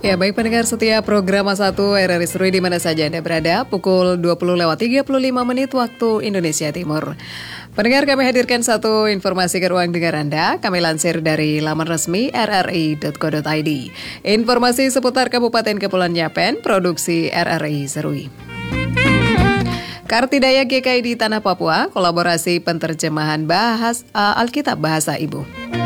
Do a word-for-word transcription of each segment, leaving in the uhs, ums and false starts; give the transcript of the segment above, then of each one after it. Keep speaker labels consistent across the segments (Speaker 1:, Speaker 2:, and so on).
Speaker 1: Ya, baik pendengar setia program satu R R I Seru di mana saja Anda berada, pukul dua puluh lewat tiga puluh lima menit waktu Indonesia Timur. Pendengar, kami hadirkan satu informasi ke ruang dengar Anda. Kami lansir dari laman resmi r r i dot co dot i d. Informasi seputar Kabupaten Kepulauan Yapen, produksi R R I Serui. Kartidaya G K I di Tanah Papua, kolaborasi penterjemahan bahas uh, Alkitab Bahasa Ibu.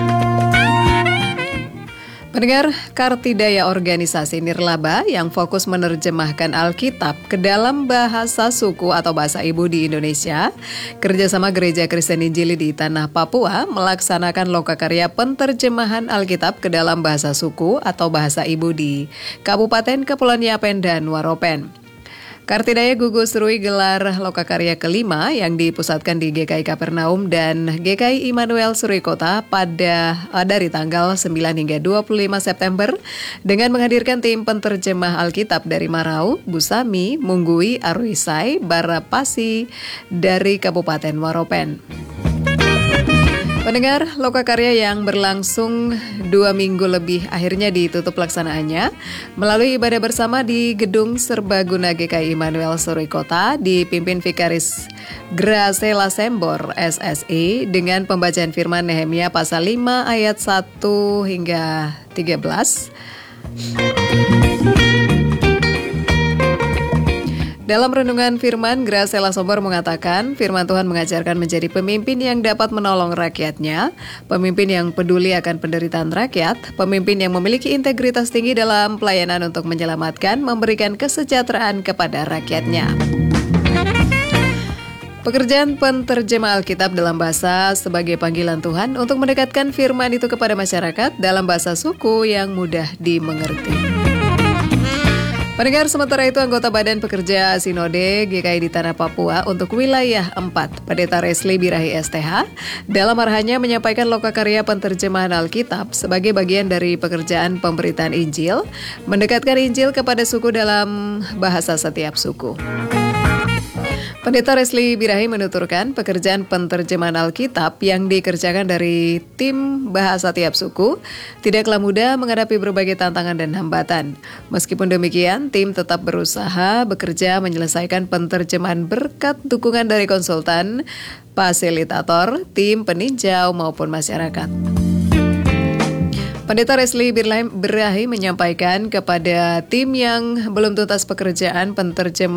Speaker 1: Pendengar, Kartidaya organisasi nirlaba yang fokus menerjemahkan Alkitab ke dalam bahasa suku atau bahasa ibu di Indonesia, kerjasama Gereja Kristen Injili di Tanah Papua melaksanakan lokakarya penterjemahan Alkitab ke dalam bahasa suku atau bahasa ibu di Kabupaten Kepulauan Yapen dan Waropen. Kartidaya gugus serui gelar lokakarya kelima yang dipusatkan di G K I Kapernaum dan G K I Immanuel Serui Kota pada dari tanggal sembilan hingga dua puluh lima September dengan menghadirkan tim penterjemah Alkitab dari Marau, Busami, Munggui, Aruisai, Barapasi dari Kabupaten Waropen. Pendengar, lokakarya yang berlangsung dua minggu lebih akhirnya ditutup pelaksanaannya melalui ibadah bersama di Gedung Serbaguna G K I Immanuel Serui Kota dipimpin Vikaris Gracela Sembor S S I dengan pembacaan firman Nehemia pasal lima ayat satu hingga tiga belas. Dalam renungan firman, Gracela Sembor mengatakan, firman Tuhan mengajarkan menjadi pemimpin yang dapat menolong rakyatnya, pemimpin yang peduli akan penderitaan rakyat, pemimpin yang memiliki integritas tinggi dalam pelayanan untuk menyelamatkan, memberikan kesejahteraan kepada rakyatnya. Pekerjaan penterjemah Alkitab dalam bahasa sebagai panggilan Tuhan untuk mendekatkan firman itu kepada masyarakat dalam bahasa suku yang mudah dimengerti. Pendengar, sementara itu anggota Badan Pekerja Sinode G K I di Tanah Papua untuk wilayah empat, Pendeta Resli Birahi S T H, dalam arahannya menyampaikan lokakarya penterjemahan Alkitab sebagai bagian dari pekerjaan pemberitaan Injil, mendekatkan Injil kepada suku dalam bahasa setiap suku. Pendeta Resli Birahi menuturkan pekerjaan penterjemahan Alkitab yang dikerjakan dari tim bahasa tiap suku tidaklah mudah menghadapi berbagai tantangan dan hambatan. Meskipun demikian, tim tetap berusaha bekerja menyelesaikan penterjemahan berkat dukungan dari konsultan, fasilitator, tim peninjau maupun masyarakat. Pendeta Resli Birahi menyampaikan kepada tim yang belum tuntas pekerjaan penterjemahan